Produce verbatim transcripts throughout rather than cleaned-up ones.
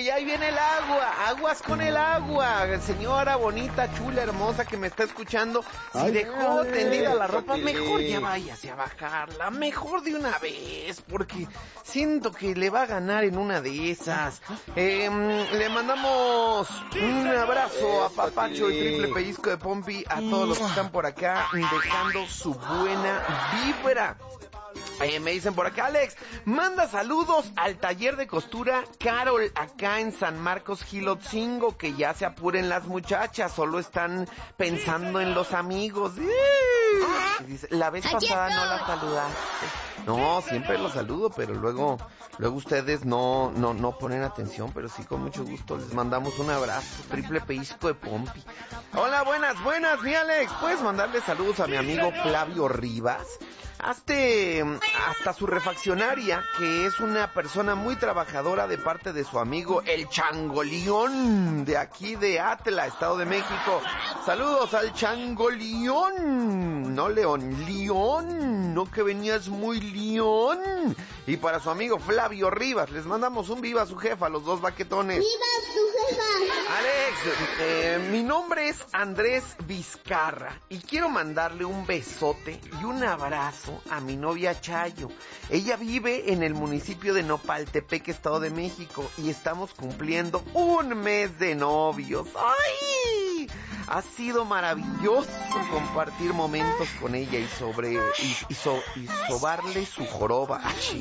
y ahí viene el agua, aguas con el agua. Señora bonita, chula, hermosa que me está escuchando, si ay, dejó ay, tendida la ropa, ay, mejor ya váyase a bajarla, mejor de una vez, porque siento que le va a ganar en una de esas. Eh, le mandamos un abrazo a Papacho y Triple Pellizco de Pompi, a todos los que están por acá dejando su buena vibra. Eh, me dicen por acá, Alex, manda saludos al taller de costura Carol acá en San Marcos Gilotzingo, que ya se apuren las muchachas, solo están pensando en los amigos. Y dice, la vez pasada no la saludaste. No, siempre los saludo, pero luego luego ustedes no no no ponen atención, pero sí con mucho gusto les mandamos un abrazo. Triple Pellizco de Pompi. Hola, buenas, buenas, mi Alex, ¿puedes mandarle saludos a mi amigo Flavio Rivas? Hazte hasta su refaccionaria, que es una persona muy trabajadora, de parte de su amigo el Changoleón, de aquí de Atla, Estado de México. Saludos al Changoleón, no León, León, no que venías muy León. Y para su amigo Flavio Rivas, les mandamos un viva su jefa, los dos baquetones. ¡Viva su jefa! Alex, eh, mi nombre es Andrés Vizcarra y quiero mandarle un besote y un abrazo a mi novia Chayo. Ella vive en el municipio de Nopaltepec, Estado de México, y estamos cumpliendo un mes de novios. ¡Ay! Ha sido maravilloso compartir momentos con ella y sobre y, y, so, y sobarle su joroba. ¡Ay,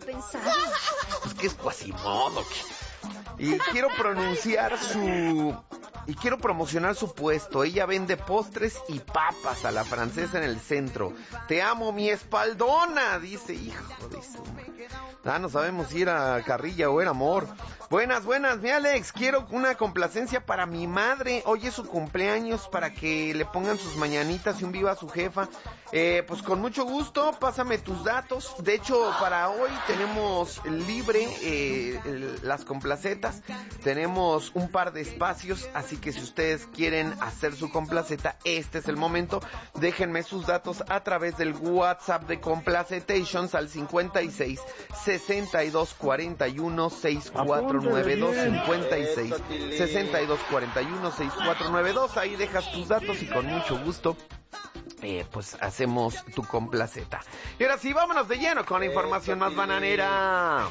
es que es Quasimodo. Y quiero pronunciar su... Y quiero promocionar su puesto. Ella vende postres y papas a la francesa en el centro. Te amo, mi espaldona, dice. Hijo de su... Ah, no sabemos si era carrilla o era amor. Buenas, buenas, mi Alex. Quiero una complacencia para mi madre. Hoy es su cumpleaños, para que le pongan sus mañanitas y un viva a su jefa. Eh, pues con mucho gusto, pásame tus datos. De hecho, para hoy tenemos libre eh, el, las complacetas. Tenemos un par de espacios, así que si ustedes quieren hacer su complaceta, este es el momento. Déjenme sus datos a través del WhatsApp de Complacetations al cincuenta y seis, sesenta y dos, cuarenta y uno, sesenta y cuatro noventa y dos, cincuenta y seis, sesenta y dos, cuarenta y uno, sesenta y cuatro noventa y dos. Ahí dejas tus datos y con mucho gusto Eh, pues hacemos tu complaceta. Y ahora sí, vámonos de lleno con la información más bananera.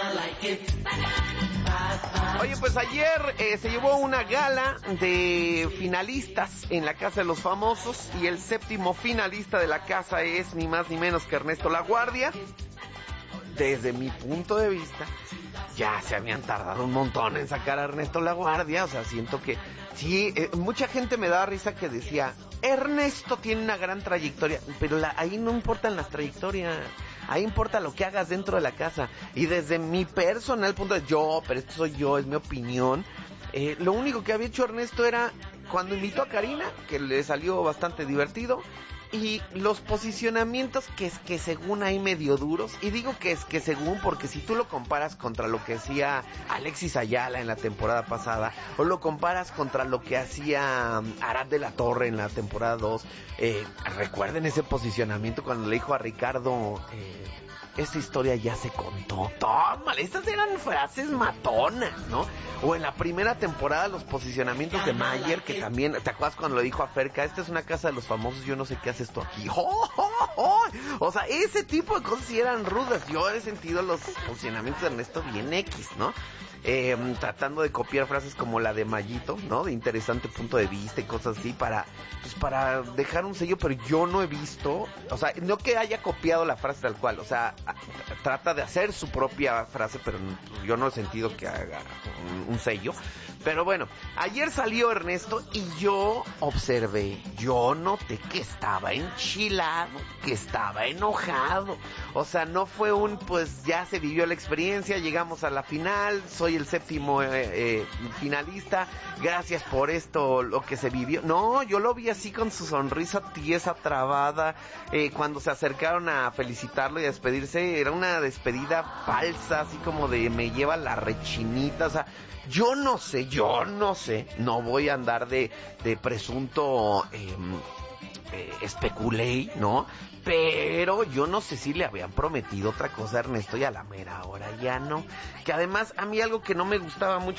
Oye, pues ayer eh, se llevó una gala de finalistas en la Casa de los Famosos, y el séptimo finalista de la casa es ni más ni menos que Ernesto Laguardia. Desde mi punto de vista, ya se habían tardado un montón en sacar a Ernesto Laguardia. O sea, siento que sí, eh, mucha gente me daba risa que decía, Ernesto tiene una gran trayectoria, pero la, ahí no importan las trayectorias, ahí importa lo que hagas dentro de la casa. Y desde mi personal punto de vista, yo, pero esto soy yo, es mi opinión, eh, lo único que había hecho Ernesto era cuando invitó a Karina, que le salió bastante divertido, y los posicionamientos que es que según ahí medio duros, y digo que es que según porque si tú lo comparas contra lo que hacía Alexis Ayala en la temporada pasada, o lo comparas contra lo que hacía Arad de la Torre en la temporada dos, eh, recuerden ese posicionamiento cuando le dijo a Ricardo, eh, esta historia ya se contó. Tómale, estas eran frases matonas, ¿no? O en la primera temporada los posicionamientos de Mayer, que también, ¿te acuerdas cuando lo dijo a Ferca? Esta es una casa de los famosos, yo no sé qué haces tú aquí. ¡Oh, oh, oh! O sea, ese tipo de cosas sí eran rudas. Yo he sentido los posicionamientos de Ernesto bien X, ¿no? Eh, tratando de copiar frases como la de Mayito, ¿no? De interesante punto de vista y cosas así para, pues para dejar un sello, pero yo no he visto, o sea, no que haya copiado la frase tal cual, o sea, trata de hacer su propia frase, pero yo no he sentido que haga un, un sello. Pero bueno, ayer salió Ernesto y yo observé, yo noté que estaba enchilado, que estaba enojado. O sea, no fue un, pues ya se vivió la experiencia, llegamos a la final, soy el séptimo eh, eh, finalista, gracias por esto, lo que se vivió. No, yo lo vi así con su sonrisa tiesa, trabada, eh, cuando se acercaron a felicitarlo y a despedirse, era una despedida falsa, así como de me lleva la rechinita, o sea, yo no sé, yo no sé, no voy a andar de, de presunto eh, eh, especulé, ¿no? Pero yo no sé si le habían prometido otra cosa a Ernesto y a la mera hora ya no. Que además a mí algo que no me gustaba mucho